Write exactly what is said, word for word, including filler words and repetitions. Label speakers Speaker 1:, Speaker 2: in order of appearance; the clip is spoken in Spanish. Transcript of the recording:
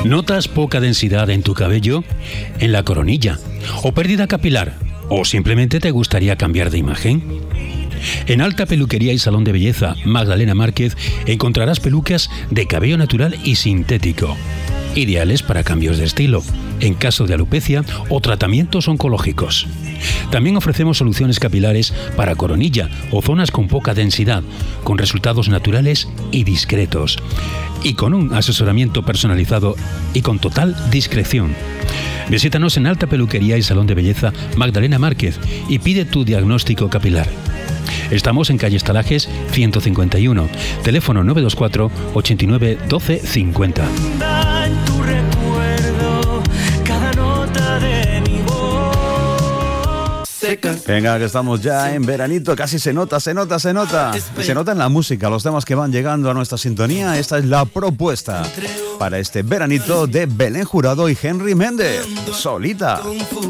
Speaker 1: ¿Notas poca densidad en tu cabello? ¿En la coronilla? ¿O pérdida capilar? ¿O simplemente te gustaría cambiar de imagen? En Alta Peluquería y Salón de Belleza Magdalena Márquez encontrarás pelucas de cabello natural y sintético, ideales para cambios de estilo, en caso de alopecia o tratamientos oncológicos. También ofrecemos soluciones capilares para coronilla o zonas con poca densidad, con resultados naturales y discretos, y con un asesoramiento personalizado y con total discreción. Visítanos en Alta Peluquería y Salón de Belleza Magdalena Márquez y pide tu diagnóstico capilar. Estamos en calle Estalajes ciento cincuenta y uno, teléfono nueve dos cuatro, ochenta y nueve, doce, cincuenta.
Speaker 2: Venga, que estamos ya en veranito, casi se nota, se nota, se nota. Se nota en la música, los temas que van llegando a nuestra sintonía. Esta es la propuesta para este veranito de Belén Jurado y Henry Méndez. Solita.